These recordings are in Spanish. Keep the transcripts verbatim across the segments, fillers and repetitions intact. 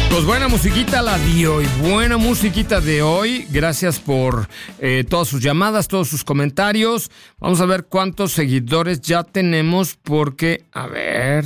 Pues buena musiquita la de hoy, buena musiquita de hoy. Gracias por eh, todas sus llamadas, todos sus comentarios. Vamos a ver cuántos seguidores ya tenemos porque, a ver...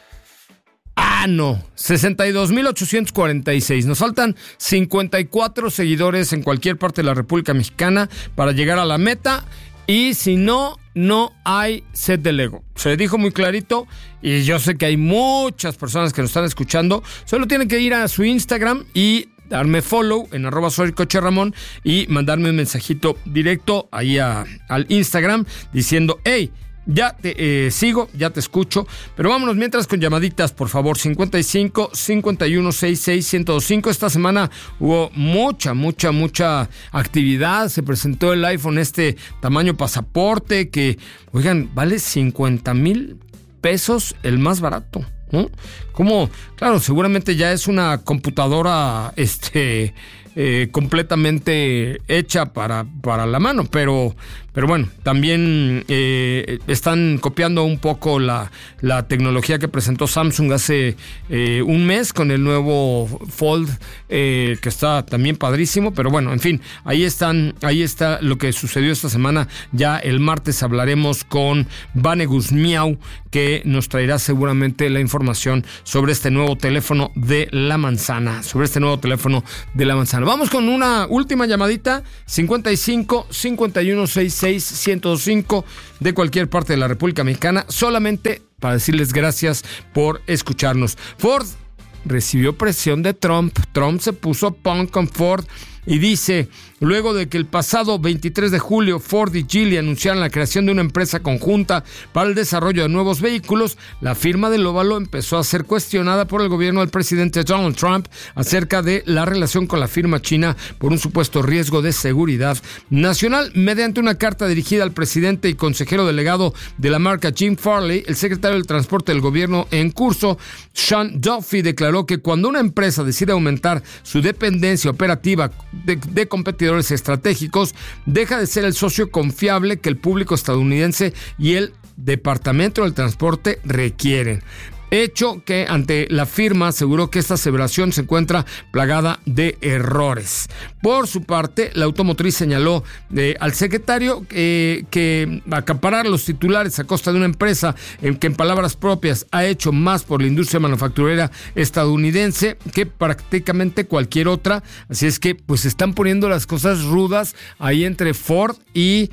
Ah, no, sesenta y dos mil ochocientos cuarenta y seis. Nos faltan cincuenta y cuatro seguidores en cualquier parte de la República Mexicana para llegar a la meta. Y si no, no hay set de Lego. Se dijo muy clarito y yo sé que hay muchas personas que nos están escuchando. Solo tienen que ir a su Instagram y darme follow en arroba soy Coche Ramón y mandarme un mensajito directo ahí a, al Instagram diciendo, hey, ya te eh, sigo, ya te escucho. Pero vámonos mientras con llamaditas, por favor. cincuenta y cinco, cincuenta y uno, sesenta y seis, ciento cinco. Esta semana hubo mucha, mucha, mucha actividad. Se presentó el iPhone este tamaño pasaporte que, oigan, vale cincuenta mil pesos el más barato, ¿no? Como, claro, seguramente ya es una computadora este eh, completamente hecha para, para la mano, pero, pero bueno, también eh, están copiando un poco la, la tecnología que presentó Samsung hace eh, un mes con el nuevo Fold, eh, que está también padrísimo, pero bueno, en fin, ahí están, ahí está lo que sucedió esta semana. Ya el martes hablaremos con Vane Guzmiau, que nos traerá seguramente la información sobre este nuevo teléfono de la manzana, sobre este nuevo teléfono de la manzana. Vamos con una última llamadita, cincuenta y cinco, cincuenta y uno, sesenta y seis, ciento cinco, de cualquier parte de la República Mexicana, solamente para decirles gracias por escucharnos. Ford recibió presión de Trump. Trump se puso punk con Ford y dice, luego de que el pasado veintitrés de julio Ford y Geely anunciaron la creación de una empresa conjunta para el desarrollo de nuevos vehículos, la firma del óvalo empezó a ser cuestionada por el gobierno del presidente Donald Trump acerca de la relación con la firma china por un supuesto riesgo de seguridad nacional. Mediante una carta dirigida al presidente y consejero delegado de la marca Jim Farley, el secretario del Transporte del gobierno en curso, Sean Duffy, declaró que cuando una empresa decide aumentar su dependencia operativa De, de competidores estratégicos, deja de ser el socio confiable que el público estadounidense y el Departamento del Transporte requieren. Hecho que ante la firma aseguró que esta aseveración se encuentra plagada de errores. Por su parte, la automotriz señaló eh, al secretario eh, que acaparar los titulares a costa de una empresa en que en palabras propias ha hecho más por la industria manufacturera estadounidense que prácticamente cualquier otra. Así es que pues están poniendo las cosas rudas ahí entre Ford y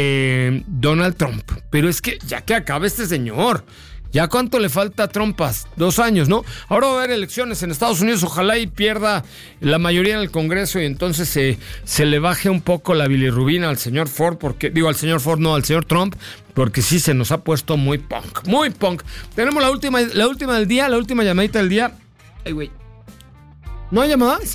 eh, Donald Trump. Pero es que ya que acabe este señor. ¿Ya cuánto le falta a Trompas? Dos años, ¿no? Ahora va a haber elecciones en Estados Unidos. Ojalá y pierda la mayoría en el Congreso y entonces se, se le baje un poco la bilirrubina al señor Ford, porque digo al señor Ford, no, al señor Trump, porque sí se nos ha puesto muy punk, muy punk. Tenemos la última, la última del día, la última llamadita del día. Ay, güey. ¿No hay llamadas?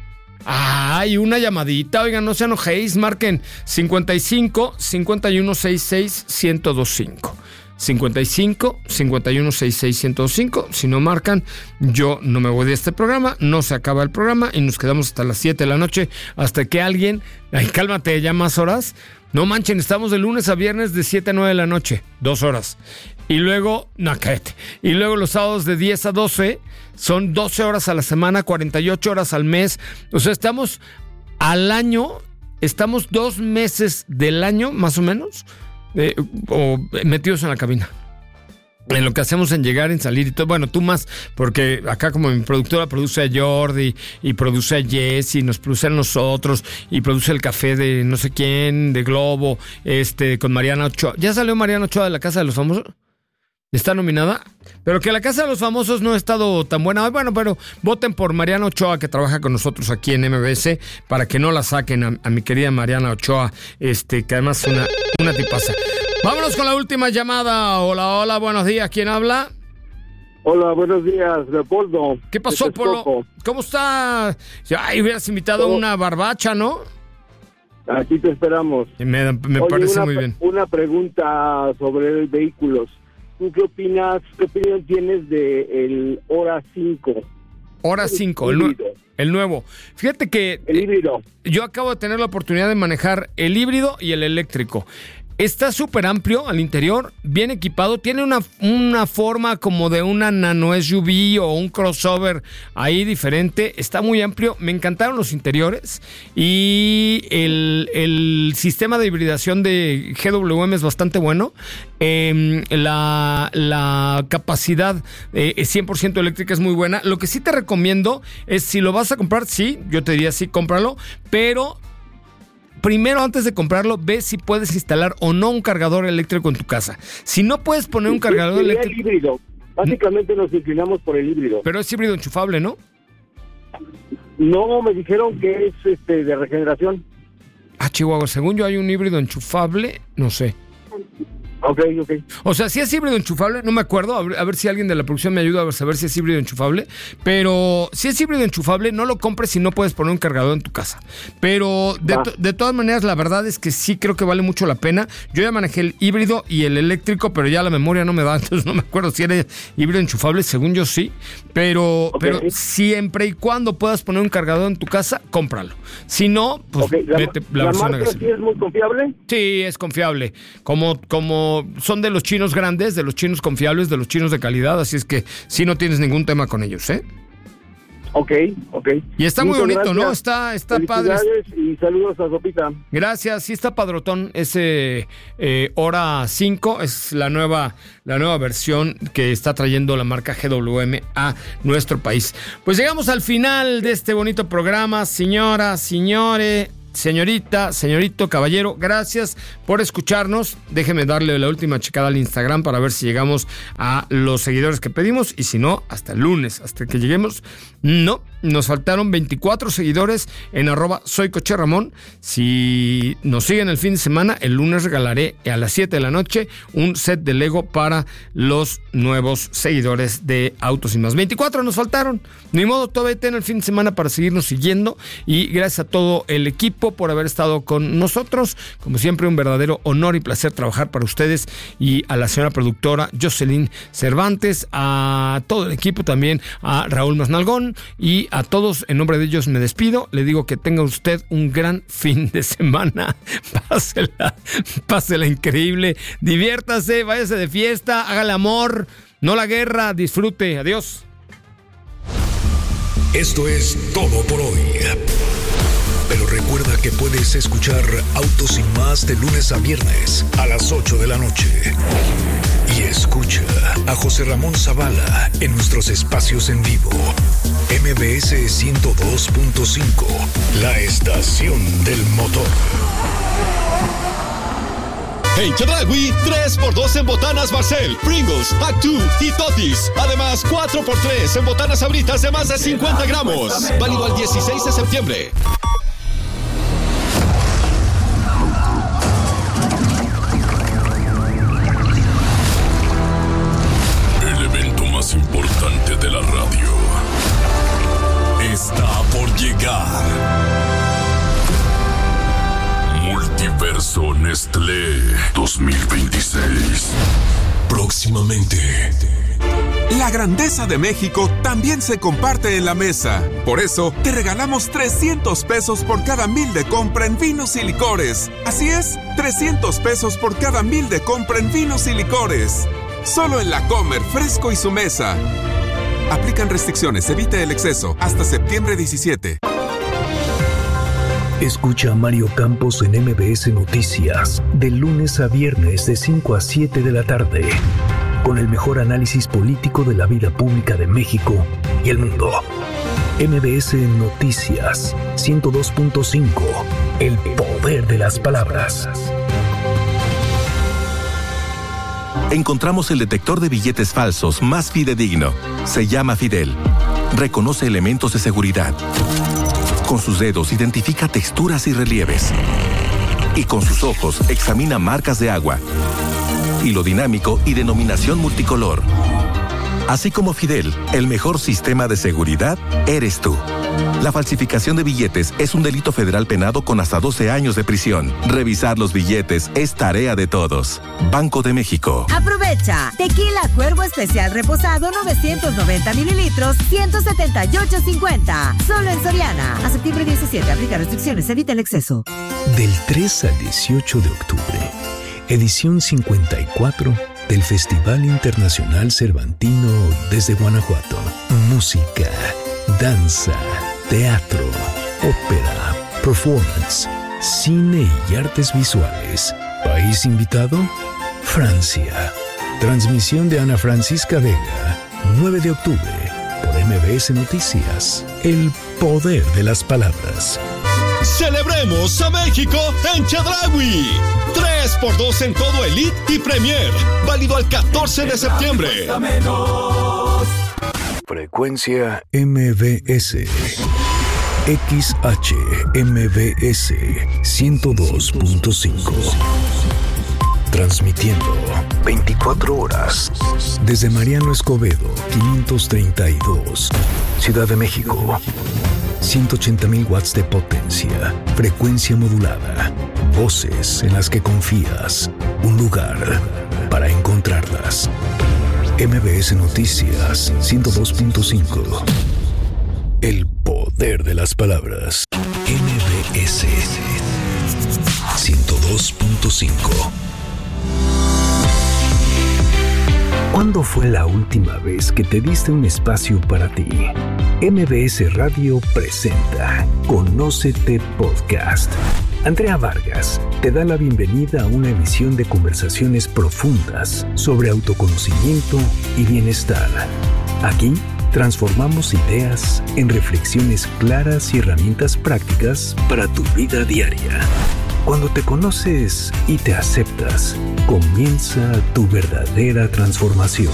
Ay, una llamadita, oigan, no se enojéis, marquen cincuenta y cinco, cincuenta y uno, sesenta y seis, ciento veinticinco. cincuenta y cinco, cincuenta y uno, sesenta y seis, ciento cinco. Si no marcan, yo no me voy de este programa, no se acaba el programa y nos quedamos hasta las siete de la noche, hasta que alguien, ay, cálmate, ya más horas. No manchen, estamos de lunes a viernes de siete a nueve de la noche, dos horas. Y luego, no, cállate. Y luego los sábados de diez a doce, son doce horas a la semana, cuarenta y ocho horas al mes. O sea, estamos al año, estamos dos meses del año, más o menos, Eh, o metidos en la cabina, en lo que hacemos en llegar, en salir y todo. Bueno, tú más, porque acá como mi productora produce a Jordi y produce a Jessy, nos produce a nosotros y produce el café de no sé quién, de Globo, este, con Mariana Ochoa. ¿Ya salió Mariana Ochoa de la Casa de los Famosos? ¿Está nominada? Pero que la Casa de los Famosos no ha estado tan buena. Bueno, pero voten por Mariana Ochoa, que trabaja con nosotros aquí en M B S, para que no la saquen a, a mi querida Mariana Ochoa, este, que además es una, una tipaza. Vámonos con la última llamada. Hola, hola, buenos días. ¿Quién habla? Hola, buenos días, Leopoldo. ¿Qué pasó, Polo? ¿Cómo está? Ay, hubieras invitado a una barbacha, ¿no? Aquí te esperamos. Me, me Oye, parece una, muy bien. Una pregunta sobre vehículos. ¿Tú qué opinas, qué opinión tienes de el Hora cinco? Hora cinco, el, el, el nuevo. Fíjate que... El híbrido. Yo acabo de tener la oportunidad de manejar el híbrido y el eléctrico. Está súper amplio al interior, bien equipado, tiene una, una forma como de una nano S U V o un crossover ahí diferente, está muy amplio, me encantaron los interiores y el, el sistema de hibridación de G W M es bastante bueno, eh, la, la capacidad eh, cien por ciento eléctrica es muy buena. Lo que sí te recomiendo es, si lo vas a comprar, sí, yo te diría sí, cómpralo, pero primero, antes de comprarlo, ve si puedes instalar o no un cargador eléctrico en tu casa. Si no puedes poner un cargador sí, eléctrico... el híbrido. Básicamente nos inclinamos por el híbrido. Pero es híbrido enchufable, ¿no? No, me dijeron que es este de regeneración. Ah, Chihuahua, según yo hay un híbrido enchufable, no sé. Ok, ok. O sea, si es híbrido enchufable, no me acuerdo, a ver, a ver si alguien de la producción me ayuda a saber si es híbrido enchufable, pero si es híbrido enchufable, no lo compres si no puedes poner un cargador en tu casa. Pero de, to- de todas maneras, la verdad es que sí creo que vale mucho la pena. Yo ya manejé el híbrido y el eléctrico, pero ya la memoria no me da, entonces no me acuerdo si era híbrido enchufable, según yo sí, pero, okay. pero siempre y cuando puedas poner un cargador en tu casa, cómpralo. Si no, pues okay. la, vete la, la versión marca sí es muy confiable. Sí, es confiable. Como, como son de los chinos grandes, de los chinos confiables, de los chinos de calidad, así es que sí no tienes ningún tema con ellos, ¿eh? Ok, ok. Y está Muchas muy bonito, gracias. ¿no? Está, está padre. Y saludos a Sopita. Gracias, sí está padrotón ese eh, Hora cinco, es la nueva, la nueva versión que está trayendo la marca G W M a nuestro país. Pues llegamos al final de este bonito programa, señoras, señores. Señorita, señorito, caballero, gracias por escucharnos. Déjeme darle la última checada al Instagram para ver si llegamos a los seguidores que pedimos. Y si no, hasta el lunes, hasta que lleguemos. No, nos faltaron veinticuatro seguidores en arroba soy Coche Ramón. Si nos siguen el fin de semana, el lunes regalaré a las siete de la noche un set de Lego para los nuevos seguidores de Autos y Más. veinticuatro nos faltaron. Ni modo, todavía tienen el fin de semana para seguirnos siguiendo. Y gracias a todo el equipo por haber estado con nosotros. Como siempre, un verdadero honor y placer trabajar para ustedes, y a la señora productora Jocelyn Cervantes, a todo el equipo, también a Raúl Masnalgón, y a todos, en nombre de ellos me despido. Le digo que tenga usted un gran fin de semana. Pásela, pásela increíble, diviértase, váyase de fiesta, hágale amor, no la guerra, disfrute. Adiós. Esto es todo por hoy. Pero recuerda que puedes escuchar Autos y Más de lunes a viernes a las ocho de la noche. Y escucha a José Ramón Zavala en nuestros espacios en vivo. M B S ciento dos punto cinco, la estación del motor. En Chedraui, tres por dos en botanas Barcel, Pringles, Actu y Totis. Además, cuatro por tres en botanas Sabritas de más de cincuenta gramos. Válido al dieciséis de septiembre. El evento más importante de la radio está por llegar. Multiverso Nestlé dos mil veintiséis. Próximamente. La grandeza de México también se comparte en la mesa. Por eso, te regalamos trescientos pesos por cada mil de compra en vinos y licores. Así es, trescientos pesos por cada mil de compra en vinos y licores. Solo en La Comer, Fresco y Su Mesa. Aplican restricciones, evite el exceso. Hasta septiembre diecisiete. Escucha a Mario Campos en M B S Noticias, de lunes a viernes de cinco a siete de la tarde, con el mejor análisis político de la vida pública de México y el mundo. M B S Noticias ciento dos punto cinco, el poder de las palabras. Encontramos el detector de billetes falsos más fidedigno. Se llama Fidel. Reconoce elementos de seguridad. Con sus dedos identifica texturas y relieves. Y con sus ojos examina marcas de agua. Hilo dinámico y denominación multicolor. Así como Fidel, el mejor sistema de seguridad eres tú. La falsificación de billetes es un delito federal penado con hasta doce años de prisión. Revisar los billetes es tarea de todos. Banco de México. Aprovecha. Tequila Cuervo Especial Reposado novecientos noventa mililitros, ciento setenta y ocho cincuenta. Solo en Soriana. A septiembre diecisiete. Aplica restricciones. Evita el exceso. Del tres al dieciocho de octubre, edición cincuenta y cuatro del Festival Internacional Cervantino desde Guanajuato. Música, danza, teatro, ópera, performance, cine y artes visuales. País invitado: Francia. Transmisión de Ana Francisca Vega, nueve de octubre, por M B S Noticias. El poder de las palabras. ¡Celebremos a México en Chedraui! tres por dos en todo Elite y Premier. Válido al catorce de septiembre. Frecuencia M B S. X H M B S ciento dos punto cinco. Transmitiendo veinticuatro horas desde Mariano Escobedo, quinientos treinta y dos, Ciudad de México. ciento ochenta mil watts de potencia, frecuencia modulada, voces en las que confías, un lugar para encontrarlas. M B S Noticias ciento dos punto cinco. El poder de las palabras. M B S ciento dos punto cinco. ¿Cuándo fue la última vez que te diste un espacio para ti? M B S Radio presenta Conócete Podcast. Andrea Vargas te da la bienvenida a una emisión de conversaciones profundas sobre autoconocimiento y bienestar. Aquí transformamos ideas en reflexiones claras y herramientas prácticas para tu vida diaria. Cuando te conoces y te aceptas, comienza tu verdadera transformación.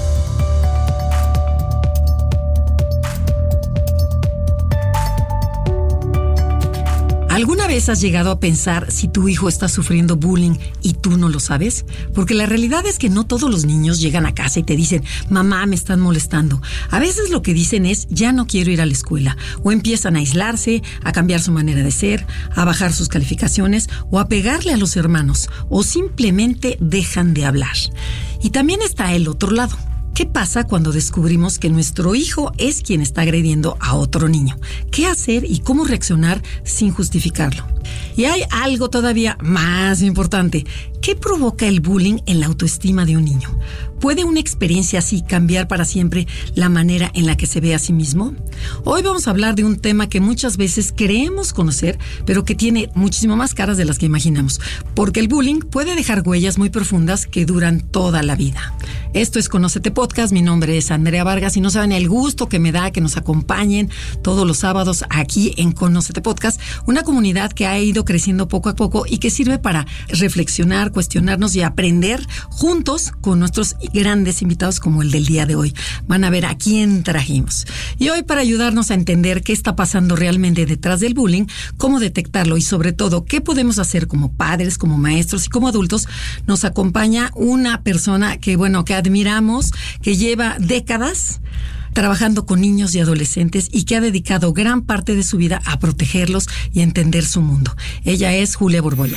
¿Alguna vez has llegado a pensar si tu hijo está sufriendo bullying y tú no lo sabes? Porque la realidad es que no todos los niños llegan a casa y te dicen, mamá, me están molestando. A veces lo que dicen es, ya no quiero ir a la escuela. O empiezan a aislarse, a cambiar su manera de ser, a bajar sus calificaciones o a pegarle a los hermanos. O simplemente dejan de hablar. Y también está el otro lado. ¿Qué pasa cuando descubrimos que nuestro hijo es quien está agrediendo a otro niño? ¿Qué hacer y cómo reaccionar sin justificarlo? Y hay algo todavía más importante. ¿Qué provoca el bullying en la autoestima de un niño? ¿Puede una experiencia así cambiar para siempre la manera en la que se ve a sí mismo? Hoy vamos a hablar de un tema que muchas veces creemos conocer, pero que tiene muchísimo más caras de las que imaginamos, porque el bullying puede dejar huellas muy profundas que duran toda la vida. Esto es Conócete Podcast, mi nombre es Andrea Vargas y no saben el gusto que me da que nos acompañen todos los sábados aquí en Conócete Podcast, una comunidad que ha ido creciendo poco a poco y que sirve para reflexionar, cuestionarnos y aprender juntos con nuestros grandes invitados como el del día de hoy. Van a ver a quién trajimos. Y hoy, para ayudarnos a entender qué está pasando realmente detrás del bullying, cómo detectarlo y sobre todo qué podemos hacer como padres, como maestros y como adultos, nos acompaña una persona que, bueno, que admiramos, que lleva décadas trabajando con niños y adolescentes y que ha dedicado gran parte de su vida a protegerlos y a entender su mundo. Ella es Julia Borbolla.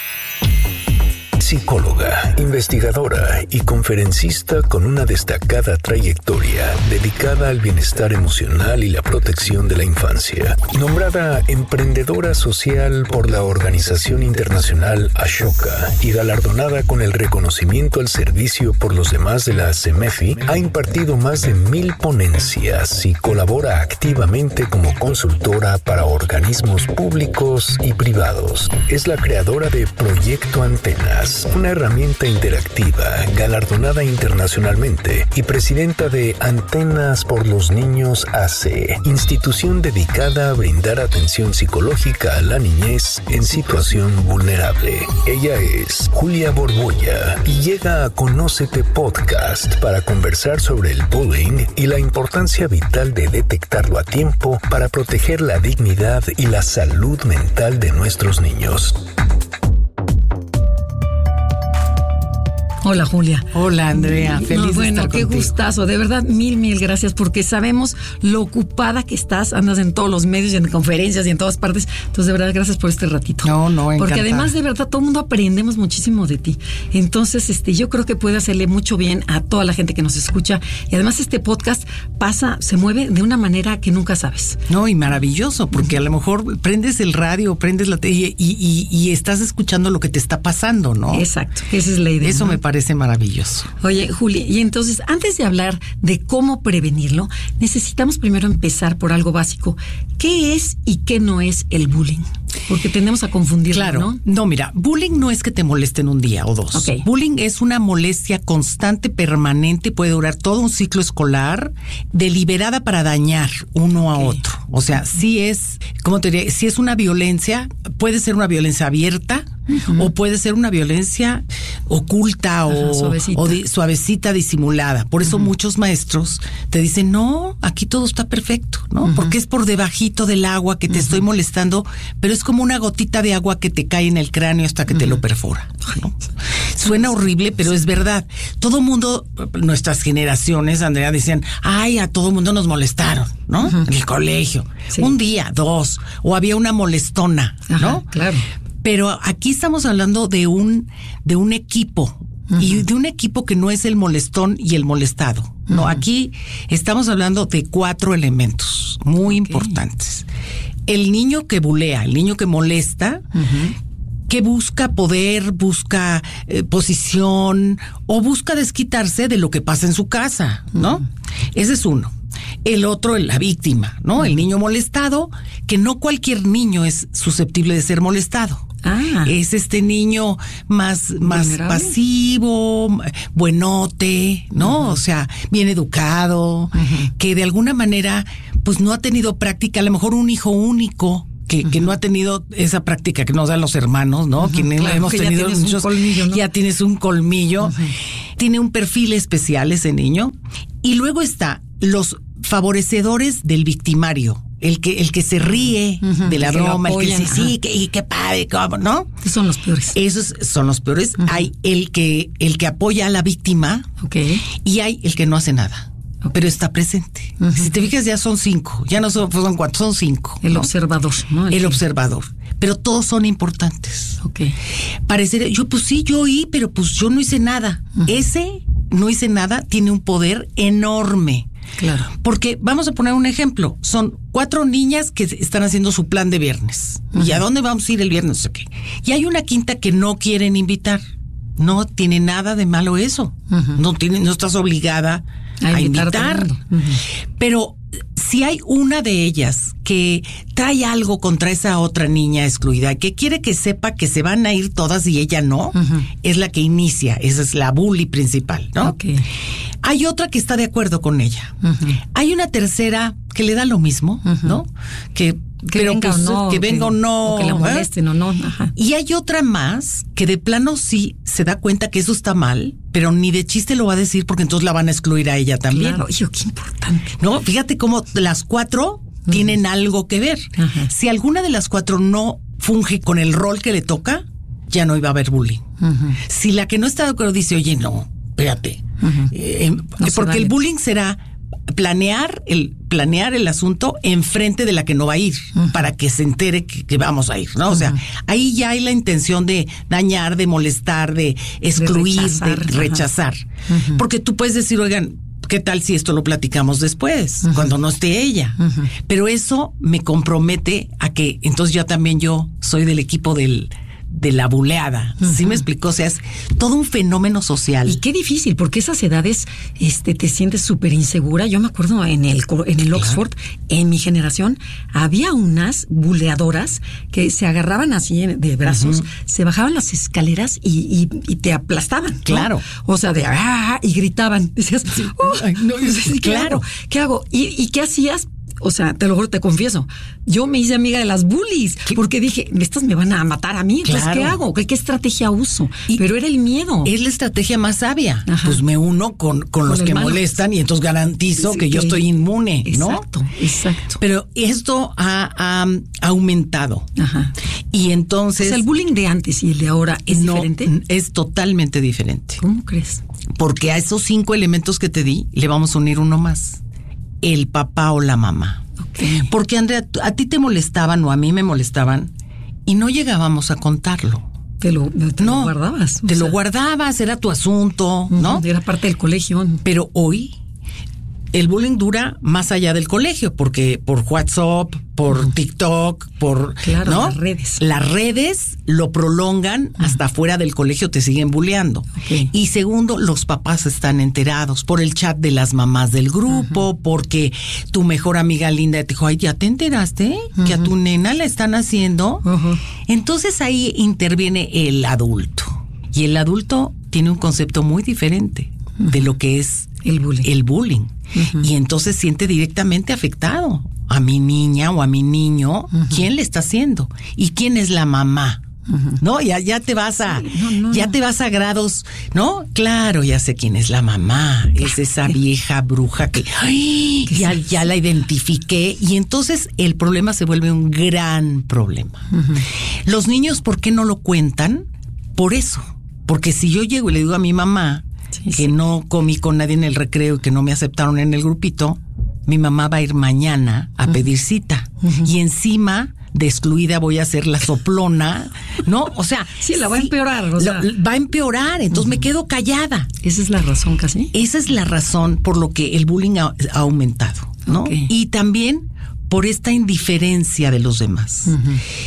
Psicóloga, investigadora y conferencista con una destacada trayectoria dedicada al bienestar emocional y la protección de la infancia. Nombrada emprendedora social por la organización internacional Ashoka y galardonada con el reconocimiento al servicio por los demás de la CEMEFI, ha impartido más de mil ponencias y colabora activamente como consultora para organismos públicos y privados. Es la creadora de Proyecto Antenas, una herramienta interactiva galardonada internacionalmente, y presidenta de Antenas por los Niños A C, institución dedicada a brindar atención psicológica a la niñez en situación vulnerable. Ella es Julia Borbolla y llega a Conócete Podcast para conversar sobre el bullying y la importancia vital de detectarlo a tiempo para proteger la dignidad y la salud mental de nuestros niños. Hola, Julia. Hola, Andrea. Feliz no, de bueno, estar qué contigo. gustazo. De verdad, mil, mil gracias, porque sabemos lo ocupada que estás. Andas en todos los medios y en conferencias y en todas partes. Entonces, de verdad, gracias por este ratito. No, no, encantada. Porque además, de verdad, todo el mundo aprendemos muchísimo de ti. Entonces, este, yo creo que puede hacerle mucho bien a toda la gente que nos escucha. Y además, este podcast pasa, se mueve de una manera que nunca sabes. No, y maravilloso, porque a lo mejor prendes el radio, prendes la tele y, y, y estás escuchando lo que te está pasando, ¿no? Exacto, esa es la idea. Eso, ¿no?, me parece maravilloso. Oye, Juli, y entonces, antes de hablar de cómo prevenirlo, necesitamos primero empezar por algo básico. ¿Qué es y qué no es el bullying? Porque tendemos a confundirlo, claro, ¿no? No, mira, bullying no es que te molesten un día o dos. Okay. Bullying es una molestia constante, permanente, puede durar todo un ciclo escolar, deliberada para dañar uno a okay. otro. O sea, sí es, ¿cómo te diría? Sí es una violencia, puede ser una violencia abierta, uh-huh. o puede ser una violencia oculta. Ajá, o, suavecita. o di, suavecita, disimulada. Por eso uh-huh. muchos maestros te dicen, no, aquí todo está perfecto, ¿no? Uh-huh. Porque es por debajito del agua que te uh-huh. estoy molestando, pero es como una gotita de agua que te cae en el cráneo hasta que uh-huh. te lo perfora, ¿no? Suena horrible, pero es verdad. Todo mundo, nuestras generaciones, Andrea, decían, ay, a todo mundo nos molestaron, ¿no? Uh-huh. En el colegio. Sí. Un día, dos, o había una molestona, ¿no? Ajá, claro. Pero aquí estamos hablando de un, de un equipo, uh-huh. y de un equipo que no es el molestón y el molestado. Uh-huh. No, aquí estamos hablando de cuatro elementos muy okay. importantes. El niño que bulea, el niño que molesta, uh-huh. que busca poder, busca eh, posición o busca desquitarse de lo que pasa en su casa, ¿no? Uh-huh. Ese es uno. El otro, la víctima, ¿no? Uh-huh. El niño molestado, que no cualquier niño es susceptible de ser molestado. Ah. Es este niño más, más pasivo, buenote, ¿no? Uh-huh. O sea, bien educado, uh-huh. que de alguna manera, pues no ha tenido práctica, a lo mejor un hijo único. Que, uh-huh. que no ha tenido esa práctica que nos dan los hermanos, ¿no? Uh-huh, Quienes claro, hemos tenido ya muchos, un colmillo, ¿no? Ya tienes un colmillo, uh-huh. tiene un perfil especial ese niño. Y luego está los favorecedores del victimario, el que el que se ríe uh-huh, de la broma, el que dice sí, que, y qué padre, ¿cómo, no? Esos son los peores. Esos son los peores. Uh-huh. Hay el que el que apoya a la víctima, okay. y hay el que no hace nada. Okay. Pero está presente. Uh-huh. Si te fijas, ya son cinco. Ya no son, son cuatro, son cinco. El ¿no? observador, ¿no? El, el observador. Pero todos son importantes. Ok. Parecería, yo pues sí, yo oí, pero pues yo no hice nada. Uh-huh. Ese no hice nada tiene un poder enorme. Claro. Porque vamos a poner un ejemplo. Son cuatro niñas que están haciendo su plan de viernes. Uh-huh. ¿Y a dónde vamos a ir el viernes? No sé qué. Y hay una quinta que no quieren invitar. No tiene nada de malo eso. Uh-huh. No tiene, no estás obligada a, a invitar. Uh-huh. Pero si hay una de ellas que trae algo contra esa otra niña excluida, que quiere que sepa que se van a ir todas y ella no, uh-huh. es la que inicia. Esa es la bully principal, ¿no? Okay. Hay otra que está de acuerdo con ella. Uh-huh. Hay una tercera que le da lo mismo, uh-huh. ¿no? Que Que pero venga pues, o no. Que venga que, o no. O que la molesten, ¿eh? o no. Ajá. Y hay otra más que de plano sí se da cuenta que eso está mal, pero ni de chiste lo va a decir porque entonces la van a excluir a ella también. Claro, hijo, qué importante. No, fíjate cómo las cuatro uh-huh. tienen algo que ver. Uh-huh. Si alguna de las cuatro no funge con el rol que le toca, ya no iba a haber bullying. Uh-huh. Si la que no está de acuerdo dice, oye, no, espérate. Uh-huh. Eh, no porque vale. El bullying será planear el planear el asunto enfrente de la que no va a ir, uh-huh. para que se entere que, que vamos a ir, ¿no? Uh-huh. O sea, ahí ya hay la intención de dañar, de molestar, de excluir, de rechazar. De rechazar. Uh-huh. Porque tú puedes decir, oigan, ¿qué tal si esto lo platicamos después, uh-huh. cuando no esté ella? Uh-huh. Pero eso me compromete a que entonces ya también yo soy del equipo del de la buleada. Uh-huh. ¿Sí me explicó? O sea, es todo un fenómeno social. Y qué difícil, porque esas edades este, te sientes súper insegura. Yo me acuerdo en el, en el Oxford, claro. en mi generación, había unas buleadoras que se agarraban así de brazos, uh-huh. se bajaban las escaleras y, y, y te aplastaban, ¿no? Claro. O sea, de ah, y gritaban. Decías, oh, Ay, no, ¿qué claro. hago? ¿Qué hago? ¿Y, y qué hacías? O sea, te lo juro, te confieso, yo me hice amiga de las bullies, ¿Qué? porque dije, estas me van a matar a mí, entonces, claro. ¿qué hago? ¿Qué, qué estrategia uso? Y Pero era el miedo. Es la estrategia más sabia. Ajá. Pues me uno con, con, con los que malo. molestan y entonces garantizo sí, que, que yo estoy inmune, ¿no? Exacto, exacto. Pero esto ha, ha aumentado. Ajá. Y entonces... O sea, el bullying de antes y el de ahora es no, diferente. Es totalmente diferente. ¿Cómo crees? Porque a esos cinco elementos que te di, le vamos a unir uno más. El papá o la mamá. Okay. Porque, Andrea, a ti te molestaban o a mí me molestaban y no llegábamos a contarlo. Te lo, te no, lo guardabas. Te sea, lo guardabas, era tu asunto, uh-huh, ¿no? Era parte del colegio. Pero hoy el bullying dura más allá del colegio, porque por WhatsApp, por uh-huh. TikTok, por claro, ¿no? las redes. Las redes lo prolongan uh-huh. hasta fuera del colegio, te siguen bulleando. Okay. Y segundo, los papás están enterados por el chat de las mamás del grupo, uh-huh. porque tu mejor amiga linda te dijo, ay, ¿ya te enteraste? Uh-huh. Que a tu nena la están haciendo. Uh-huh. Entonces ahí interviene el adulto. Y el adulto tiene un concepto muy diferente uh-huh. de lo que es el bullying. El bullying. Uh-huh. Y entonces siente directamente afectado a mi niña o a mi niño. Uh-huh. ¿Quién le está haciendo? ¿Y quién es la mamá? Uh-huh. No, ya, ya te vas a, sí, no, no, ya no. te vas a grados, ¿no? Claro, ya sé quién es la mamá. Es esa vieja bruja que, ay, ya, ya la identifiqué. Y entonces el problema se vuelve un gran problema. Uh-huh. Los niños, ¿por qué no lo cuentan? Por eso. Porque si yo llego y le digo a mi mamá, sí, que sí. no comí con nadie en el recreo y que no me aceptaron en el grupito, mi mamá va a ir mañana a uh-huh. pedir cita. Uh-huh. Y encima de excluida voy a ser la soplona, ¿no? O sea... Sí, la va sí, a empeorar. O sea. Va a empeorar, entonces uh-huh. me quedo callada. Esa es la razón casi. Esa es la razón por lo que el bullying ha, ha aumentado, ¿no? Okay. Y también por esta indiferencia de los demás. Uh-huh.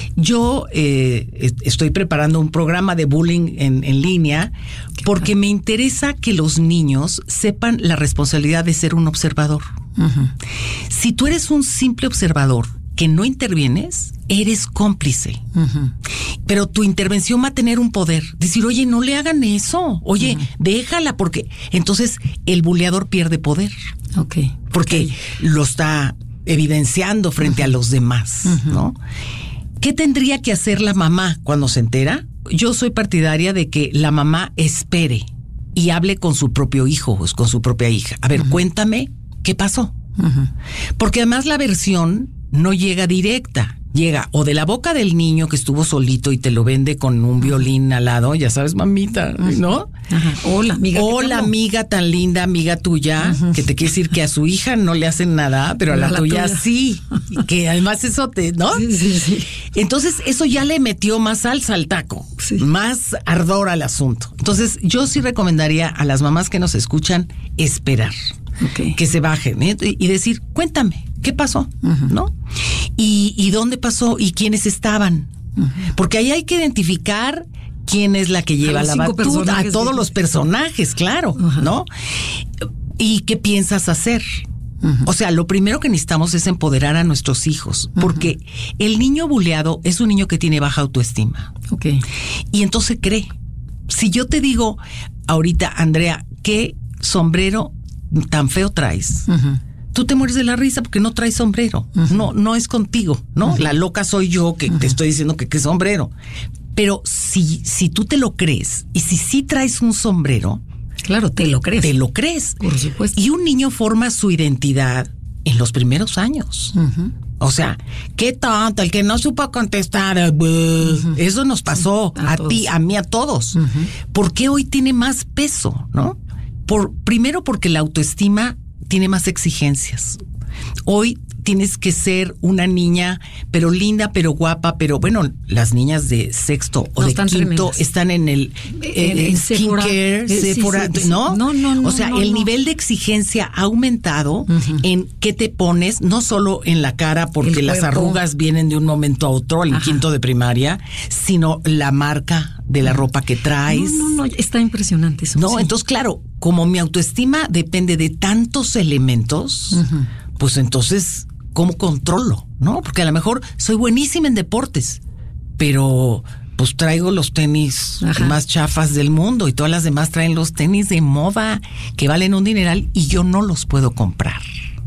Yo eh, estoy preparando un programa de bullying en, en línea Qué porque padre. me interesa que los niños sepan la responsabilidad de ser un observador. Uh-huh. Si tú eres un simple observador que no intervienes, eres cómplice. Uh-huh. Pero tu intervención va a tener un poder. Decir, oye, no le hagan eso. Oye, uh-huh. déjala, porque entonces el buleador pierde poder. Okay. Porque okay. lo está evidenciando frente uh-huh. a los demás, uh-huh. ¿no? ¿Qué tendría que hacer la mamá cuando se entera? Yo soy partidaria de que la mamá espere y hable con su propio hijo o con su propia hija. A ver, uh-huh. cuéntame qué pasó. Uh-huh. Porque además la versión no llega directa. Llega o de la boca del niño que estuvo solito y te lo vende con un violín al lado, ya sabes, mamita, ¿no? Ajá. Hola, amiga. Hola, amiga tan linda, amiga tuya, uh-huh. que te quiere decir que a su hija no le hacen nada, pero a la, la tuya, tuya sí. Y que además eso te, ¿no? Sí, sí, sí. Entonces, eso ya le metió más salsa al taco, sí. más ardor al asunto. Entonces, yo sí recomendaría a las mamás que nos escuchan esperar. Okay. Que se bajen, ¿eh? y decir, cuéntame, ¿qué pasó? Uh-huh. ¿No? Y, y dónde pasó y quiénes estaban. Uh-huh. Porque ahí hay que identificar quién es la que lleva la batuta, a todos los personajes, claro, uh-huh. ¿no? ¿Y qué piensas hacer? Uh-huh. O sea, lo primero que necesitamos es empoderar a nuestros hijos, uh-huh. porque el niño buleado es un niño que tiene baja autoestima. Okay. Y entonces cree. Si yo te digo ahorita, Andrea, ¿qué sombrero tan feo traes? Uh-huh. Tú te mueres de la risa porque no traes sombrero. Uh-huh. No, no es contigo, ¿no? Uh-huh. La loca soy yo que uh-huh. te estoy diciendo que qué sombrero. Pero si, si tú te lo crees y si sí traes un sombrero, claro, te lo crees. Te lo crees. Por supuesto. Y un niño forma su identidad en los primeros años. Uh-huh. O sea, qué tonto, el que no supo contestar. Uh-huh. Eso nos pasó sí, a, a ti, a mí, a todos. Uh-huh. ¿Por qué hoy tiene más peso, no? Por, primero porque la autoestima tiene más exigencias. Hoy tienes que ser una niña, pero linda, pero guapa, pero bueno, las niñas de sexto o no, de están quinto tremendas. están en el eh, en skincare, sí, Sephora, sí, sí, sí. ¿no? No, no, no. O sea, no, el no. nivel de exigencia ha aumentado uh-huh. en qué te pones, no solo en la cara, porque las arrugas vienen de un momento a otro, al quinto de primaria, sino la marca de la ropa que traes. No, no, no, está impresionante eso. No, sí. entonces, claro, como mi autoestima depende de tantos elementos, uh-huh. pues entonces, ¿cómo controlo? ¿No? Porque a lo mejor soy buenísima en deportes, pero pues traigo los tenis Ajá. más chafas del mundo y todas las demás traen los tenis de moda que valen un dineral y yo no los puedo comprar.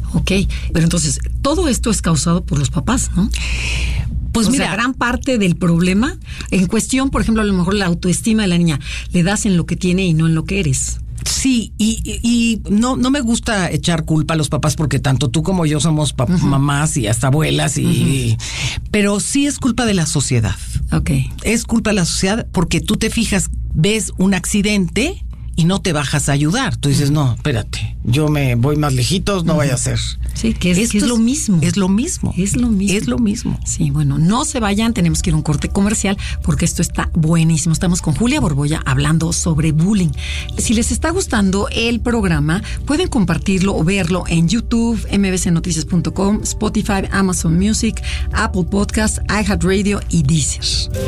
Ok, pero entonces, todo esto es causado por los papás, ¿no? Pues o mira, sea, gran parte del problema, en cuestión, por ejemplo, a lo mejor la autoestima de la niña, le das en lo que tiene y no en lo que eres. Sí, y, y, y no, no me gusta echar culpa a los papás porque tanto tú como yo somos pap- uh-huh. mamás y hasta abuelas, y, uh-huh. pero sí es culpa de la sociedad. Okay. Es culpa de la sociedad porque tú te fijas, ves un accidente y no te bajas a ayudar. Tú dices, uh-huh. no, espérate, yo me voy más lejitos, no uh-huh. vaya a ser. Sí, que es, que es lo mismo. Es lo mismo. Es lo mismo. Es lo mismo. Sí, bueno, no se vayan, tenemos que ir a un corte comercial porque esto está buenísimo. Estamos con Julia Borboya hablando sobre bullying. Si les está gustando el programa, pueden compartirlo o verlo en YouTube, m b c noticias punto com, Spotify, Amazon Music, Apple Podcasts, iHeartRadio y Deezer.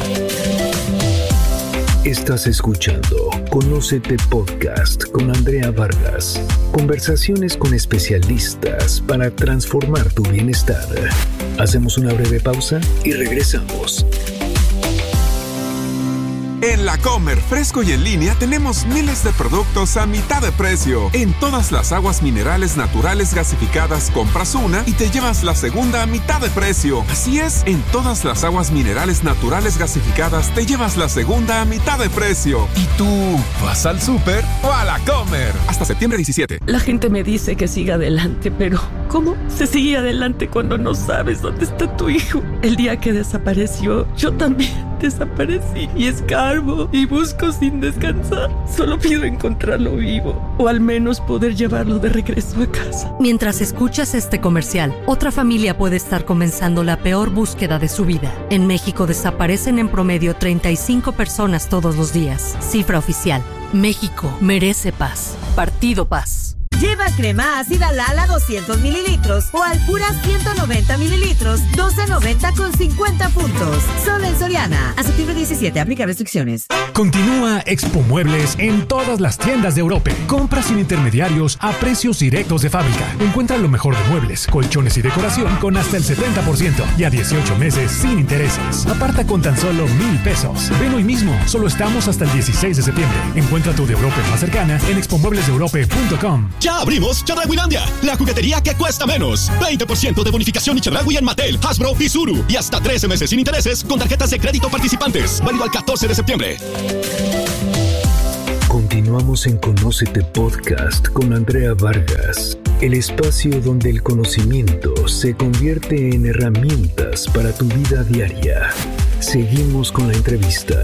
Estás escuchando Conócete Podcast con Andrea Vargas. Conversaciones con especialistas para transformar tu bienestar. Hacemos una breve pausa y regresamos. En La Comer, fresco y en línea, tenemos miles de productos a mitad de precio. En todas las aguas minerales naturales gasificadas, compras una y te llevas la segunda a mitad de precio. Así es, en todas las aguas minerales naturales gasificadas, te llevas la segunda a mitad de precio. ¿Y tú vas al súper o a La Comer? Hasta septiembre diecisiete. La gente me dice que siga adelante, pero ¿cómo se sigue adelante cuando no sabes dónde está tu hijo? El día que desapareció, yo también desaparecí y escarbo y busco sin descansar. Solo pido encontrarlo vivo o al menos poder llevarlo de regreso a casa. Mientras escuchas este comercial, otra familia puede estar comenzando la peor búsqueda de su vida. En México desaparecen en promedio treinta y cinco personas todos los días. Cifra oficial. México merece paz. Partido Paz. Lleva crema ácida Lala doscientos mililitros o Alpura ciento noventa mililitros, doce noventa con cincuenta puntos. Solo en Soriana. A septiembre diecisiete, aplica restricciones. Continúa Expo Muebles en todas las tiendas de Europa. Compra sin intermediarios a precios directos de fábrica. Encuentra lo mejor de muebles, colchones y decoración con hasta el setenta por ciento y a dieciocho meses sin intereses. Aparta con tan solo mil pesos. Ven hoy mismo. Solo estamos hasta el dieciséis de septiembre. Encuentra tu de Europa más cercana en expo muebles de europa punto com. ¡Ya abrimos Chedrauilandia! La juguetería que cuesta menos. veinte por ciento de bonificación y Chedraui en Mattel, Hasbro y Zuru. Y hasta trece meses sin intereses con tarjetas de crédito participantes. Válido al catorce de septiembre. Continuamos en Conócete Podcast con Andrea Vargas. El espacio donde el conocimiento se convierte en herramientas para tu vida diaria. Seguimos con la entrevista.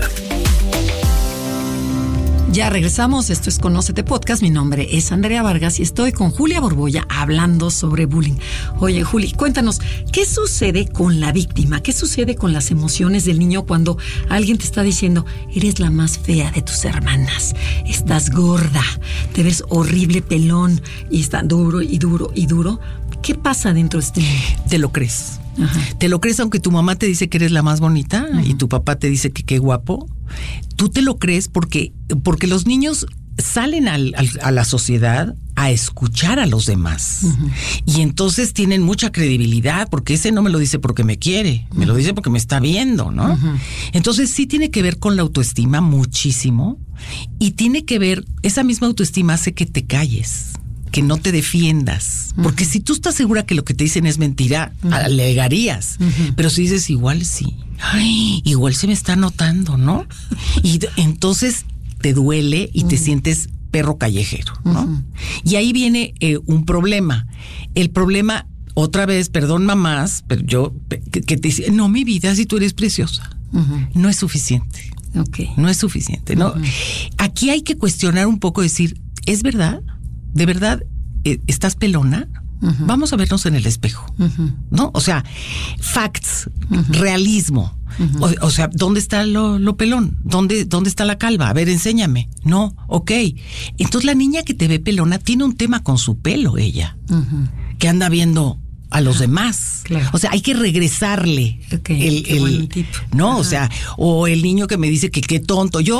Ya regresamos, esto es Conócete Podcast, mi nombre es Andrea Vargas y estoy con Julia Borboya hablando sobre bullying. Oye, Juli, cuéntanos, ¿qué sucede con la víctima? ¿Qué sucede con las emociones del niño cuando alguien te está diciendo, eres la más fea de tus hermanas, estás gorda, te ves horrible, pelón, y está duro y duro y duro? ¿Qué pasa dentro de este niño? Te lo crees. Ajá. Te lo crees aunque tu mamá te dice que eres la más bonita, uh-huh, y tu papá te dice que qué guapo. Tú te lo crees porque, porque los niños salen al, al, a la sociedad a escuchar a los demás. Uh-huh. Y entonces tienen mucha credibilidad porque ese no me lo dice porque me quiere, uh-huh, me lo dice porque me está viendo, ¿no? Uh-huh. Entonces sí tiene que ver con la autoestima muchísimo y tiene que ver, esa misma autoestima hace que te calles, que no te defiendas. Uh-huh. Porque si tú estás segura que lo que te dicen es mentira, uh-huh, alegarías. Uh-huh. Pero si dices, igual sí. Ay, igual se me está notando, ¿no? Y entonces te duele y uh-huh, te sientes perro callejero, ¿no? Uh-huh. Y ahí viene eh, un problema. El problema, otra vez, perdón mamás, pero yo, que, que te dice, no, mi vida, si tú eres preciosa. Uh-huh. No es suficiente. Okay. No es suficiente, ¿no? Uh-huh. Aquí hay que cuestionar un poco, decir, ¿es verdad? ¿De verdad eh, estás pelona? Uh-huh. Vamos a vernos en el espejo, uh-huh, ¿no? O sea, facts, uh-huh, realismo. Uh-huh. O, o sea, ¿dónde está lo, lo pelón? ¿Dónde, ¿Dónde está la calva? A ver, enséñame. No, ok. Entonces la niña que te ve pelona tiene un tema con su pelo, ella, uh-huh, que anda viendo a los demás. Claro. O sea, hay que regresarle, okay, el, el tip. no, Ajá. O sea, o el niño que me dice que qué tonto. Yo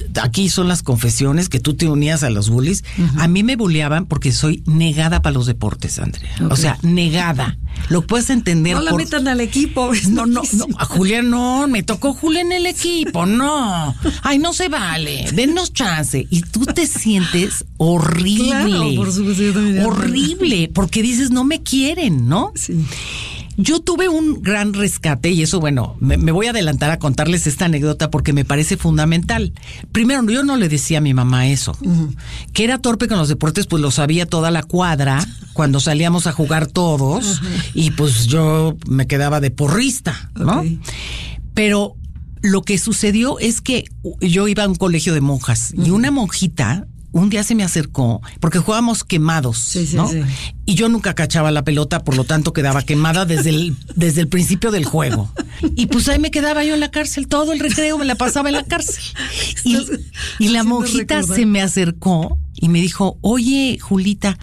aquí son las confesiones, que tú te unías a los bullies. Uh-huh. A mí me bulleaban porque soy negada para los deportes, Andrea. Okay. O sea, negada. Lo puedes entender. No la por... metan al equipo. No, no, no. A Julia no, me tocó Julia en el equipo, no. Ay, no se vale. Denos chance. Y tú te sientes horrible. Claro, por supuesto. Horrible, porque dices, no me quieren, ¿no? Sí. Yo tuve un gran rescate y eso, bueno, me, me voy a adelantar a contarles esta anécdota porque me parece fundamental. Primero, yo no le decía a mi mamá eso. Uh-huh. Que era torpe con los deportes, pues lo sabía toda la cuadra cuando salíamos a jugar todos. Uh-huh. Y pues yo me quedaba de porrista, ¿no? Okay. Pero lo que sucedió es que yo iba a un colegio de monjas uh-huh. y una monjita un día se me acercó, porque jugábamos quemados, sí, sí, ¿no? Sí. Y yo nunca cachaba la pelota, por lo tanto quedaba quemada desde el, desde el principio del juego. Y pues ahí me quedaba yo en la cárcel, todo el recreo me la pasaba en la cárcel. Y, y la monjita recordar. se me acercó y me dijo, oye, Julita,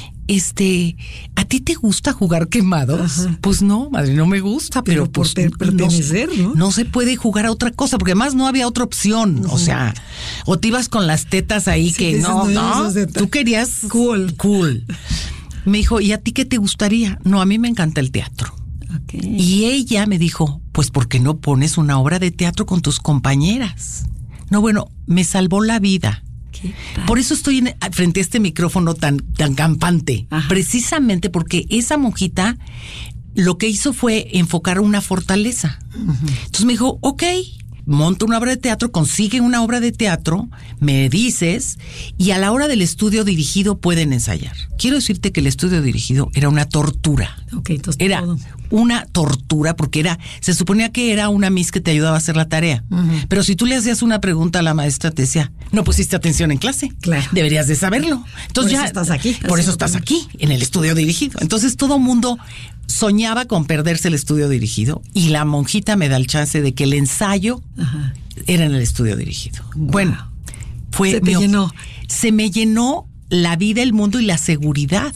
este, ¿a ti te gusta jugar quemados? Ajá. Pues no, madre, no me gusta, pero, pero pues por pertenecer, ¿no? ¿no? No se puede jugar a otra cosa, porque además no había otra opción. Uh-huh. O sea, o te ibas con las tetas ahí sí, que no, no, no tú querías cool. Cool. Me dijo, ¿y a ti qué te gustaría? No, a mí me encanta el teatro. Okay. Y ella me dijo, pues ¿por qué no pones una obra de teatro con tus compañeras? No, bueno, me salvó la vida. Por eso estoy en, frente a este micrófono tan, tan campante. Ajá. Precisamente porque esa monjita lo que hizo fue enfocar una fortaleza. Uh-huh. Entonces me dijo, ok, monta una obra de teatro, consigue una obra de teatro, me dices, y a la hora del estudio dirigido pueden ensayar. Quiero decirte que el estudio dirigido era una tortura. Okay, entonces era todo. una tortura porque era, se suponía que era una miss que te ayudaba a hacer la tarea. Uh-huh. Pero si tú le hacías una pregunta a la maestra, te decía, no pusiste atención en clase. Claro. Deberías de saberlo. Entonces por ya eso estás aquí. Por eso estás aquí, en el estudio dirigido. Entonces todo mundo soñaba con perderse el estudio dirigido y la monjita me da el chance de que el ensayo Ajá. era en el estudio dirigido. Wow. Bueno, fue se te mi, llenó. Se me llenó la vida, el mundo y la seguridad.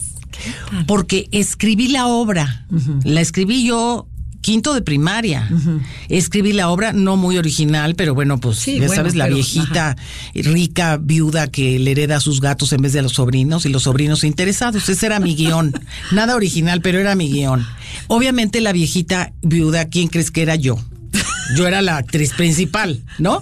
Porque escribí la obra, uh-huh. la escribí yo quinto de primaria. Uh-huh. Escribí la obra, no muy original, pero bueno, pues sí, ya bueno, sabes, la pero, viejita ajá. rica viuda que le hereda a sus gatos en vez de a los sobrinos y los sobrinos interesados. Ese era mi guión. Nada original, pero era mi guión. Obviamente la viejita viuda, ¿quién crees que era yo? Yo era la actriz principal, ¿no?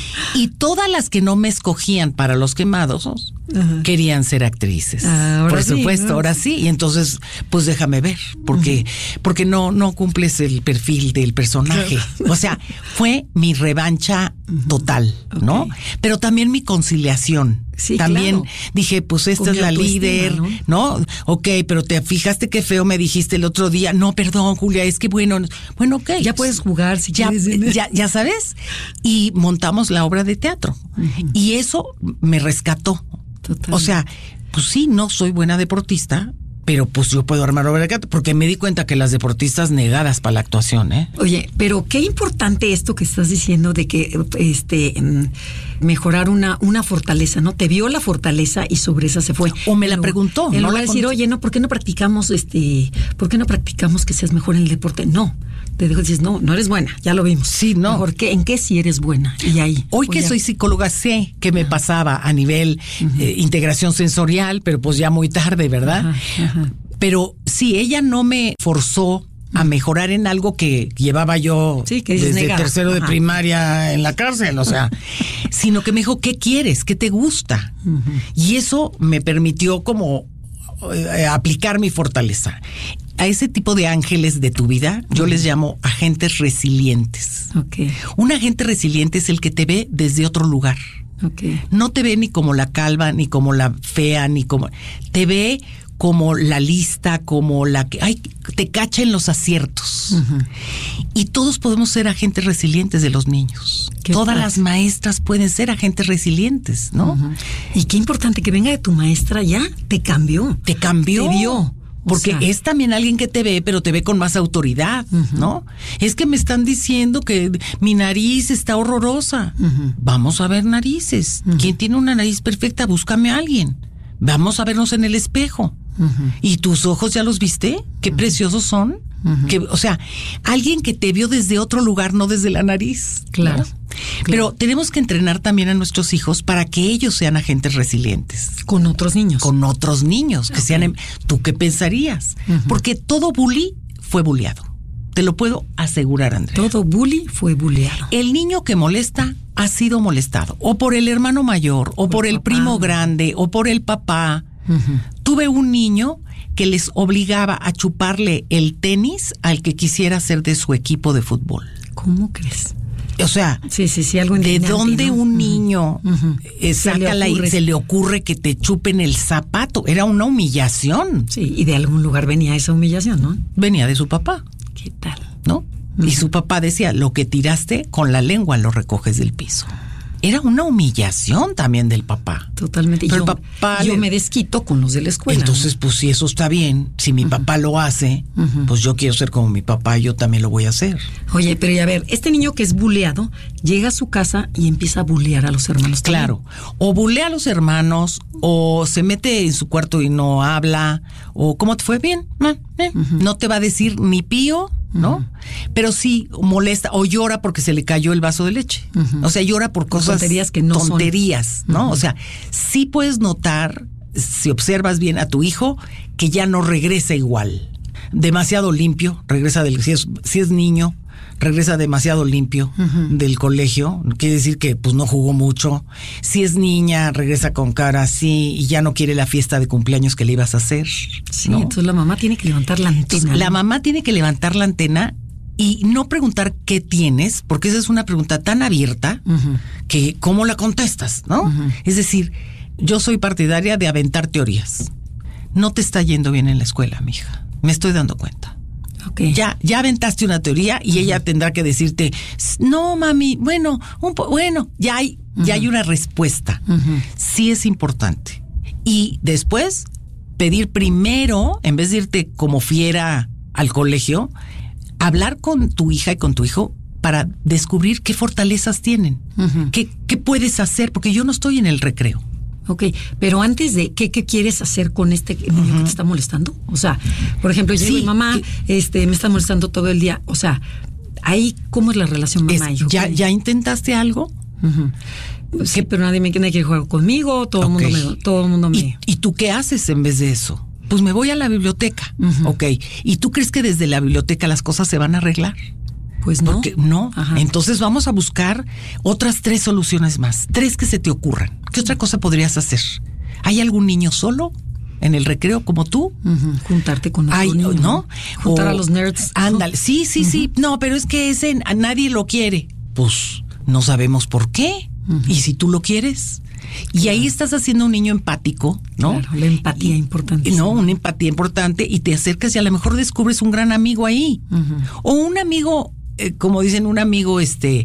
Y todas las que no me escogían para los quemados Ajá. querían ser actrices. Ah, por supuesto, sí, ¿no? Ahora sí. Y entonces, pues déjame ver, porque, uh-huh. porque no, no cumples el perfil del personaje. Claro. O sea, fue mi revancha uh-huh. total, ¿no? Okay. Pero también mi conciliación. Sí, también claro. dije, pues esta Con es la líder, ¿no? ¿no? Ok, pero te fijaste qué feo me dijiste el otro día. No, perdón, Julia, es que bueno, bueno, ok. Ya puedes jugar si ya, quieres. Ya, ya sabes. Y montamos la obra de teatro. Uh-huh. Y eso me rescató. Total. O sea, pues sí, no soy buena deportista, pero pues yo puedo armar obra de teatro, porque me di cuenta que las deportistas negadas para la actuación, ¿eh? Oye, pero qué importante esto que estás diciendo de que este mejorar una una fortaleza, ¿no? Te vio la fortaleza y sobre esa se fue. O me la preguntó. En lugar de decir, oye, no, ¿por qué no practicamos este, por qué no practicamos que seas mejor en el deporte? No. Te dejo, dices, no, no eres buena, ya lo vimos. Sí, no. Mejor, ¿qué, ¿en qué sí eres buena? Y ahí. Hoy que ya... soy psicóloga sé que me pasaba a nivel uh-huh. eh, integración sensorial, pero pues ya muy tarde, ¿verdad? Uh-huh. Uh-huh. Pero sí, ella no me forzó a mejorar en algo que llevaba yo sí, que desde negada. tercero Ajá. de primaria en la cárcel, o sea, sino que me dijo, ¿qué quieres? ¿Qué te gusta? Uh-huh. Y eso me permitió como eh, aplicar mi fortaleza. A ese tipo de ángeles de tu vida, yo uh-huh. les llamo agentes resilientes. Okay. Un agente resiliente es el que te ve desde otro lugar. Okay. No te ve ni como la calva, ni como la fea, ni como... Te ve como la lista, como la que... Ay, te cacha en los aciertos. Uh-huh. Y todos podemos ser agentes resilientes de los niños. Qué Todas padre. Las maestras pueden ser agentes resilientes, ¿no? Uh-huh. Y qué importante que venga de tu maestra ya, te cambió. Te cambió. Te vio. Porque o sea, es también alguien que te ve, pero te ve con más autoridad, uh-huh. ¿no? Es que me están diciendo que mi nariz está horrorosa. Uh-huh. Vamos a ver narices. Uh-huh. ¿Quién tiene una nariz perfecta? Búscame a alguien. Vamos a vernos en el espejo. Uh-huh. ¿Y tus ojos ya los viste? Qué uh-huh. preciosos son. Uh-huh. Que, o sea, alguien que te vio desde otro lugar, no desde la nariz. Claro. ¿no? Pero tenemos que entrenar también a nuestros hijos para que ellos sean agentes resilientes. Con otros niños. Con otros niños, que okay. sean... ¿Tú qué pensarías? Uh-huh. Porque todo bully fue bulleado. Te lo puedo asegurar, Andrea. Todo bully fue bulleado. El niño que molesta ha sido molestado. O por el hermano mayor, o por, por el papá. primo grande, o por el papá. Uh-huh. Tuve un niño que les obligaba a chuparle el tenis al que quisiera ser de su equipo de fútbol. ¿Cómo crees? O sea, sí, sí, sí, algo ¿de dónde ¿no? un niño uh-huh. eh, saca la, se le ocurre que te chupen el zapato? Era una humillación. Sí, y de algún lugar venía esa humillación, ¿no? Venía de su papá. ¿Qué tal? ¿No? Uh-huh. Y su papá decía, lo que tiraste con la lengua lo recoges del piso. Era una humillación también del papá. Totalmente. Pero yo, el papá yo le... me desquito con los de la escuela. Entonces, ¿no? Pues si eso está bien, si mi uh-huh. papá lo hace, uh-huh. pues yo quiero ser como mi papá y yo también lo voy a hacer. Oye, pero ya a ver, este niño que es buleado, llega a su casa y empieza a bulear a los hermanos. Claro. También. O bulea a los hermanos, o se mete en su cuarto y no habla, o ¿cómo te fue? Bien. Eh, eh. Uh-huh. No te va a decir ni pío, ¿no? Uh-huh. Pero sí molesta o llora porque se le cayó el vaso de leche. Uh-huh. O sea, llora por cosas tonterías que no tonterías, son. ¿no? Uh-huh. O sea, sí puedes notar, si observas bien a tu hijo, que ya no regresa igual. Demasiado limpio, regresa del si es, si es niño, regresa demasiado limpio uh-huh. del colegio, quiere decir que pues no jugó mucho. Si es niña, regresa con cara así y ya no quiere la fiesta de cumpleaños que le ibas a hacer. Sí, ¿no? Entonces la mamá tiene que levantar la antena. Entonces, la mamá tiene que levantar la antena y no preguntar qué tienes, porque esa es una pregunta tan abierta uh-huh. que cómo la contestas, ¿no? Uh-huh. Es decir, yo soy partidaria de aventar teorías. No te está yendo bien en la escuela, mija. Me estoy dando cuenta. Okay. Ya, ya aventaste una teoría y uh-huh. ella tendrá que decirte, no, mami, bueno, un po- bueno, ya hay, uh-huh. ya hay una respuesta. Uh-huh. Sí es importante. Y después, pedir primero, en vez de irte como fiera al colegio, hablar con tu hija y con tu hijo para descubrir qué fortalezas tienen, uh-huh. qué, qué puedes hacer, porque yo no estoy en el recreo. Ok, pero antes de, ¿qué, qué quieres hacer con este niño uh-huh. que te está molestando? O sea, por ejemplo, yo sí, digo, mamá, que, este, me está molestando todo el día. O sea, ahí, ¿cómo es la relación mamá-hijo? ¿Ya, ¿Ya intentaste algo? Uh-huh. Sí, pero nadie me nadie quiere jugar conmigo, todo el okay. mundo me... Todo el mundo me... ¿Y, ¿Y tú qué haces en vez de eso? Pues me voy a la biblioteca. Uh-huh. Ok, ¿y tú crees que desde la biblioteca las cosas se van a arreglar? Pues no. Porque, no. Ajá. Entonces vamos a buscar otras tres soluciones más. Tres que se te ocurran. ¿Qué otra cosa podrías hacer? ¿Hay algún niño solo en el recreo como tú? Uh-huh. Juntarte con otro Ay, niño. ¿no? Juntar o, a los nerds. Ándale. Sí, sí, uh-huh. sí. No, pero es que ese a nadie lo quiere. Pues no sabemos por qué. Uh-huh. ¿Y si tú lo quieres? Y claro. ahí estás haciendo un niño empático, ¿no? Claro, la empatía y, importante. No, una empatía importante y te acercas y a lo mejor descubres un gran amigo ahí. Uh-huh. O un amigo... Eh, como dicen, un amigo, este,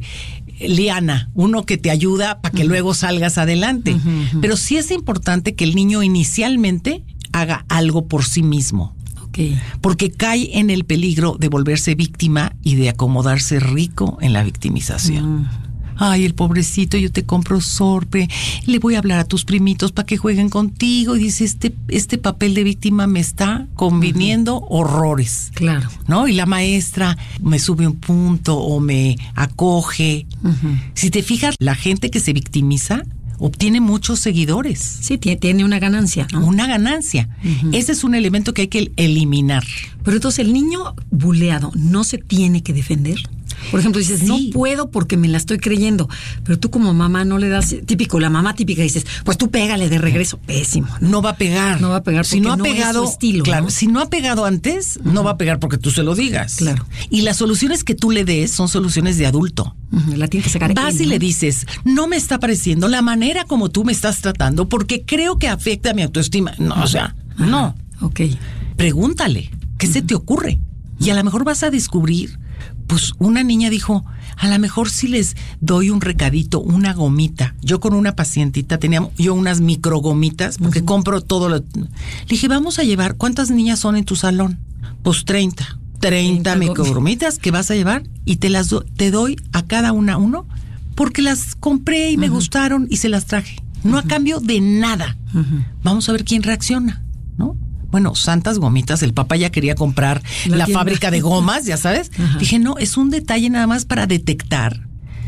liana, uno que te ayuda para que uh-huh. luego salgas adelante. Uh-huh, uh-huh. Pero sí es importante que el niño inicialmente haga algo por sí mismo. Okay. Porque cae en el peligro de volverse víctima y de acomodarse rico en la victimización. Uh-huh. Ay, el pobrecito, yo te compro sorpe, le voy a hablar a tus primitos para que jueguen contigo. Y dice, este, este papel de víctima me está conviniendo uh-huh. horrores. Claro. ¿No? Y la maestra me sube un punto o me acoge. Uh-huh. Si te fijas, la gente que se victimiza obtiene muchos seguidores. Sí, tiene, tiene una ganancia, ¿no? Una ganancia. Uh-huh. Ese es un elemento que hay que eliminar. Pero entonces, ¿el niño buleado no se tiene que defender? Por ejemplo, dices, sí. no puedo porque me la estoy creyendo, pero tú como mamá no le das, típico, la mamá típica dices, pues tú pégale de regreso, pésimo. No, no va a pegar. No va a pegar porque si no ha no pegado, es su estilo. Claro, ¿no? Si no ha pegado antes, uh-huh. no va a pegar porque tú se lo digas. Claro. Y las soluciones que tú le des son soluciones de adulto. Uh-huh. La tienes que sacar. Vas él, y ¿no? le dices, no me está pareciendo la manera como tú me estás tratando porque creo que afecta a mi autoestima. No, uh-huh. o sea, uh-huh. no. Ok. Pregúntale, ¿qué uh-huh. se te ocurre? Y a lo mejor vas a descubrir, pues una niña dijo, a lo mejor si les doy un recadito, una gomita. Yo con una pacientita tenía yo unas microgomitas, porque uh-huh. compro todo lo... Le dije, vamos a llevar, ¿cuántas niñas son en tu salón? Pues treinta. treinta microgomitas que vas a llevar y te las do, te doy a cada una uno, porque las compré y uh-huh. me gustaron y se las traje. No uh-huh. a cambio de nada. Uh-huh. Vamos a ver quién reacciona, ¿no? Bueno, santas gomitas, el papá ya quería comprar la, la fábrica de gomas, ya sabes. Ajá. Dije, no, es un detalle nada más para detectar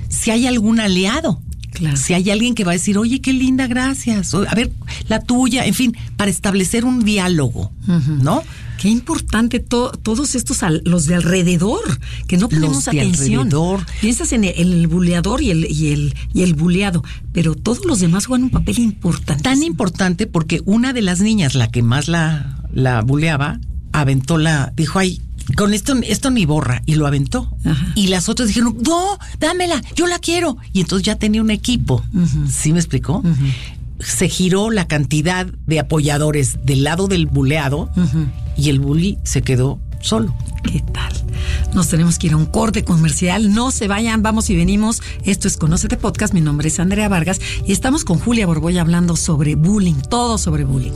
si hay algún aliado. Claro. Si hay alguien que va a decir, oye, qué linda, gracias. A ver, la tuya, en fin, para establecer un diálogo, uh-huh. ¿no? Qué importante to- todos estos, al- los de alrededor, que no ponemos los de atención. Alrededor. Piensas en el, el buleador y el, y, el, y el buleado, pero todos los demás juegan un papel importante. Tan importante porque una de las niñas, la que más la, la buleaba, aventó la, dijo, ay, con esto, esto ni borra, y lo aventó. Ajá. Y las otras dijeron, no, dámela, yo la quiero. Y entonces ya tenía un equipo. Uh-huh. ¿Sí me explicó? Uh-huh. Se giró la cantidad de apoyadores del lado del buleado, uh-huh. y el bully se quedó solo. ¿Qué tal? Nos tenemos que ir a un corte comercial. No se vayan, vamos y venimos. Esto es Conócete Podcast. Mi nombre es Andrea Vargas y estamos con Julia Borboya hablando sobre bullying, todo sobre bullying.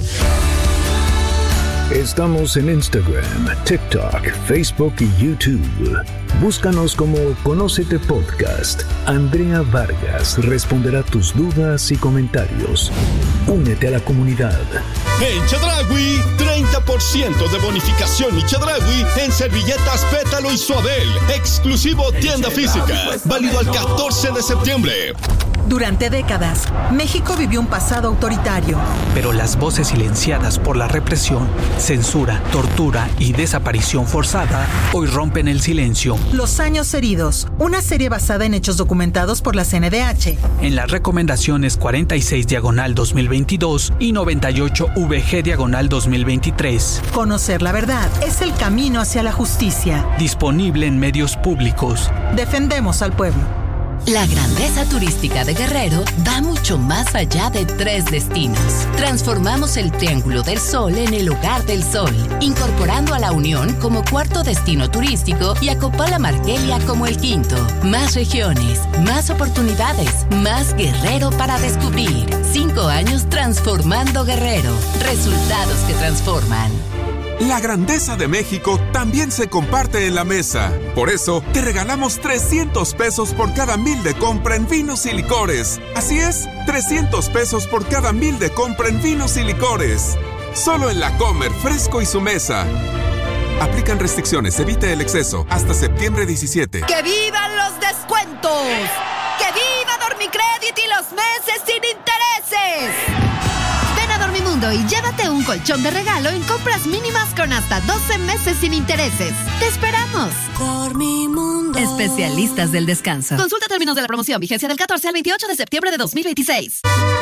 Estamos en Instagram, TikTok, Facebook y YouTube. Búscanos como Conócete Podcast. Andrea Vargas responderá tus dudas y comentarios. Únete a la comunidad. En Chedraui, treinta por ciento de bonificación y Chedraui en servilletas Pétalo y Suabel. Exclusivo tienda física. Válido al catorce de septiembre. Durante décadas, México vivió un pasado autoritario. Pero las voces silenciadas por la represión, censura, tortura y desaparición forzada hoy rompen el silencio. Los años heridos, una serie basada en hechos documentados por la C N D H. En las recomendaciones cuarenta y seis diagonal dos mil veintidós y noventa y ocho V G diagonal dos mil veintitrés. Conocer la verdad es el camino hacia la justicia. Disponible en medios públicos. Defendemos al pueblo. La grandeza turística de Guerrero va mucho más allá de tres destinos. Transformamos el Triángulo del Sol en el Hogar del Sol, incorporando a La Unión como cuarto destino turístico y a Copala Marquelia como el quinto. Más regiones, más oportunidades, más Guerrero para descubrir. Cinco años transformando Guerrero. Resultados que transforman. La grandeza de México también se comparte en la mesa. Por eso, te regalamos trescientos pesos por cada mil de compra en vinos y licores. Así es, trescientos pesos por cada mil de compra en vinos y licores. Solo en La Comer, Fresco y Su Mesa. Aplican restricciones, evite el exceso. Hasta septiembre diecisiete. ¡Que vivan los descuentos! ¡Que viva Dormicrédito y los meses sin intereses! Ven a Dormimundo y llévate un colchón de regalo en compras mínimas con hasta doce meses sin intereses. ¡Te esperamos! Dormimundo. Especialistas del descanso. Consulta términos de la promoción. Vigencia del catorce al veintiocho de septiembre de dos mil veintiséis.